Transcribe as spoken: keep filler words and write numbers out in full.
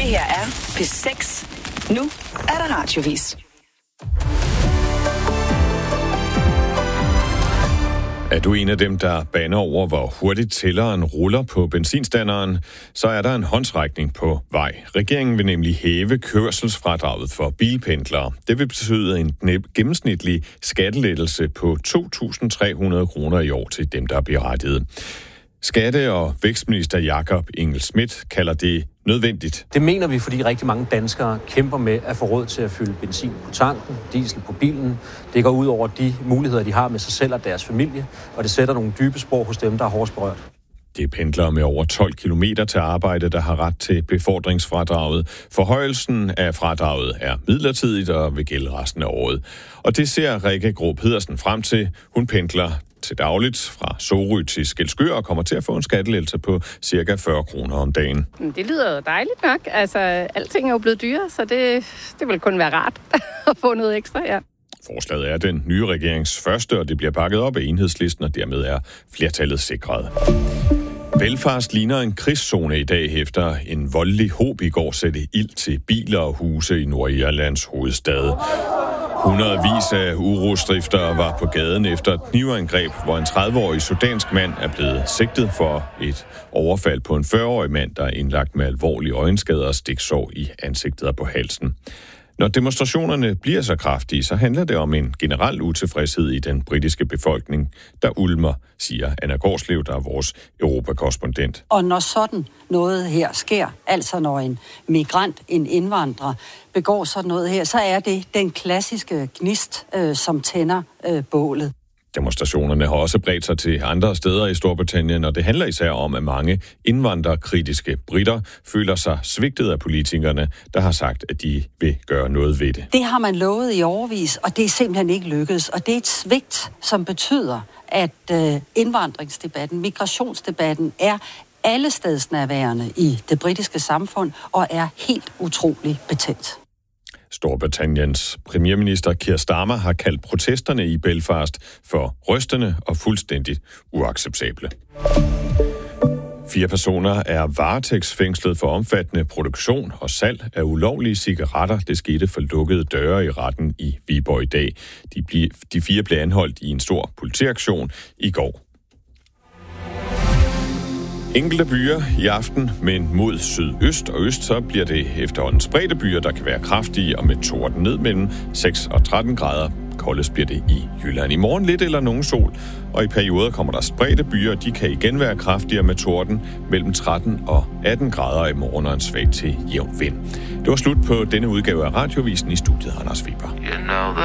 Det her er P seks. Nu er der radiovis. Er du en af dem, der baner over, hvor hurtigt tælleren ruller på benzinstanderen, så er der en håndsrækning på vej. Regeringen vil nemlig hæve kørselsfradraget for bilpendlere. Det vil betyde en gennemsnitlig skattelettelse på to tusind tre hundrede kroner i år til dem, der er berettiget. Skatte- og vækstminister Jakob Engel-Schmidt kalder det nødvendigt. Det mener vi, fordi rigtig mange danskere kæmper med at få råd til at fylde benzin på tanken, diesel på bilen. Det går ud over de muligheder, de har med sig selv og deres familie, og det sætter nogle dybe spor hos dem, der er hårdest berørt. Det er pendlere med over tolv kilometer til arbejde, der har ret til befordringsfradraget. Forhøjelsen af fradraget er midlertidigt og vil gælde resten af året. Og det ser Rikke Gro Pedersen frem til. Hun pendler til dagligt fra Sorø til Skælskør og kommer til at få en skattelettelse på cirka fyrre kroner om dagen. Det lyder dejligt nok. Altså, alting er jo blevet dyrere, så det, det vil kun være rart at få noget ekstra, ja. Forslaget er den nye regerings første, og det bliver bakket op af Enhedslisten, og dermed er flertallet sikret. Belfast ligner en krigszone i dag efter en voldelig hob i går satte ild til biler og huse i Nordirlands hovedstad. Hundredvis af urostiftere var på gaden efter et knivangreb, hvor en tredive-årig sudansk mand er blevet sigtet for et overfald på en fyrre-årig mand, der er indlagt med alvorlige øjenskader og stiksår i ansigtet og på halsen. Når demonstrationerne bliver så kraftige, så handler det om en generel utilfredshed i den britiske befolkning, der ulmer, siger Anna Gårdslev, der er vores europakorrespondent. Og når sådan noget her sker, altså når en migrant, en indvandrer, begår sådan noget her, så er det den klassiske gnist, øh, som tænder øh, bålet. Demonstrationerne har også bredt sig til andre steder i Storbritannien, og det handler især om, at mange indvandrerkritiske britter føler sig svigtet af politikerne, der har sagt, at de vil gøre noget ved det. Det har man lovet i årevis, og det er simpelthen ikke lykkedes. Og det er et svigt, som betyder, at øh, indvandringsdebatten, migrationsdebatten er allestedsnærværende i det britiske samfund og er helt utrolig betændt. Storbritanniens premierminister Keir Starmer har kaldt protesterne i Belfast for rystende og fuldstændig uacceptable. Fire personer er varetægtsfængslet for omfattende produktion og salg af ulovlige cigaretter. Det skete for lukkede døre i retten i Viborg i dag. De, ble, de fire blev anholdt i en stor politiaktion i går. Enkelte byer i aften, men mod sydøst og øst, så bliver det efterhånden spredte byer, der kan være kraftige og med torden ned mellem seks og tretten grader. Koldest bliver det i Jylland. I morgen lidt eller nogen sol, og i perioder kommer der spredte byer, de kan igen være kraftigere med torden mellem tretten og atten grader i morgen og en svag til jævn vind. Det var slut på denne udgave af Radiovisen. I studiet Anders Weber.